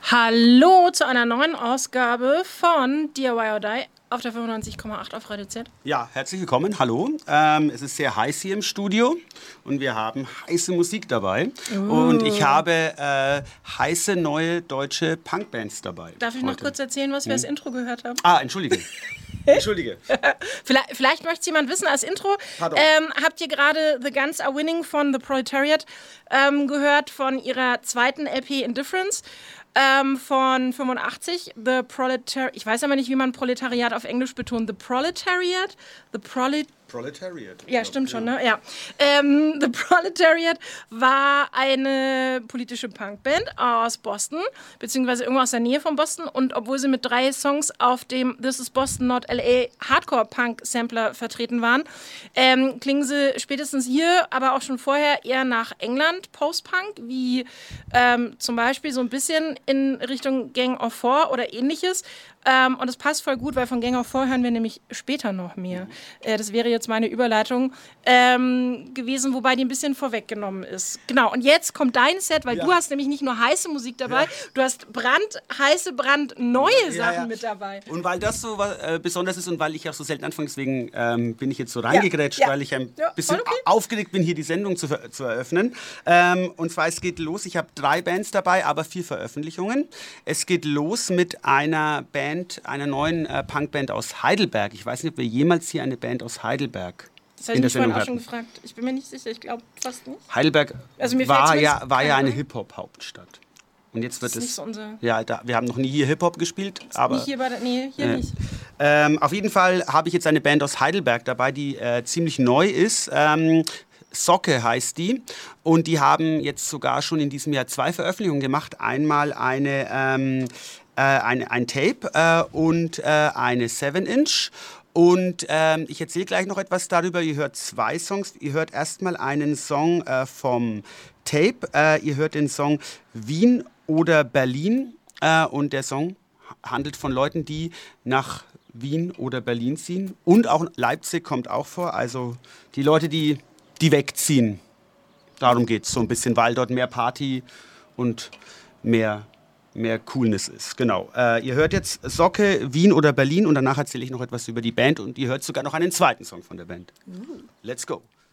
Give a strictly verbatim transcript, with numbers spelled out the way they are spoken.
Hallo zu einer neuen Ausgabe von D I Y or Die auf der fünfundneunzig Komma acht auf Radio Z. Ja, herzlich willkommen, hallo. Ähm, es ist sehr heiß hier im Studio und wir haben heiße Musik dabei. Uh. Und ich habe äh, heiße neue deutsche Punkbands dabei. Darf ich heute. noch kurz erzählen, was wir hm. als Intro gehört haben? Ah, entschuldige. Entschuldige. vielleicht vielleicht möchte es jemand wissen als Intro. Ähm, habt ihr gerade The Guns Are Winning von The Proletariat ähm, gehört, von ihrer zweiten L P Indifference? Ähm, von fünfundachtzig, The Proletariat, ich weiß aber nicht, wie man Proletariat auf Englisch betont, The Proletariat, The Prolet Proletariat. Ja, stimmt schon, ne? Ja. Ähm, The Proletariat war eine politische Punkband aus Boston, beziehungsweise irgendwo aus der Nähe von Boston. Und obwohl sie mit drei Songs auf dem This is Boston, not L A Hardcore-Punk-Sampler vertreten waren, ähm, klingen sie spätestens hier, aber auch schon vorher eher nach England Post-Punk, wie ähm, zum Beispiel so ein bisschen in Richtung Gang of Four oder ähnliches. Ähm, und es passt voll gut, weil von Gang of Four hören wir nämlich später noch mehr. Äh, das wäre jetzt meine Überleitung ähm, gewesen, wobei die ein bisschen vorweggenommen ist. Genau, und jetzt kommt dein Set, weil ja. du hast nämlich nicht nur heiße Musik dabei, ja. du hast brandheiße, brandneue ja, Sachen ja. mit dabei. Und weil das so äh, besonders ist und weil ich auch so selten anfange, deswegen ähm, bin ich jetzt so reingegrätscht, ja. Ja. weil ich ein ja, bisschen okay. aufgeregt bin, hier die Sendung zu, zu eröffnen. Ähm, und zwar, es geht los, ich habe drei Bands dabei, aber vier Veröffentlichungen. Es geht los mit einer Band, einer neuen äh, Punkband aus Heidelberg. Ich weiß nicht, ob wir jemals hier eine Band aus Heidelberg das habe ich mich vorhin auch schon gefragt. Ich bin mir nicht sicher, ich glaube fast nicht. Heidelberg also war, ja, war ja eine Hip-Hop-Hauptstadt. Und jetzt wird das ist es. Nicht so unser ja, da, wir haben noch nie hier Hip-Hop gespielt. Aber, nicht hier bei der, nee, hier äh, nicht. Ähm, auf jeden Fall habe ich jetzt eine Band aus Heidelberg dabei, die äh, ziemlich neu ist. Ähm, Socke heißt die. Und die haben jetzt sogar schon in diesem Jahr zwei Veröffentlichungen gemacht. Einmal eine. Ähm, Ein, ein Tape äh, und äh, eine seven inch. Und ähm, ich erzähle gleich noch etwas darüber. Ihr hört zwei Songs. Ihr hört erstmal einen Song äh, vom Tape. Äh, ihr hört den Song Wien oder Berlin. Äh, und der Song handelt von Leuten, die nach Wien oder Berlin ziehen. Und auch Leipzig kommt auch vor. Also die Leute, die, die wegziehen. Darum geht es so ein bisschen, weil dort mehr Party und mehr... mehr Coolness ist, genau. Äh, ihr hört jetzt Socke, Wien oder Berlin und danach erzähle ich noch etwas über die Band und ihr hört sogar noch einen zweiten Song von der Band. Let's go.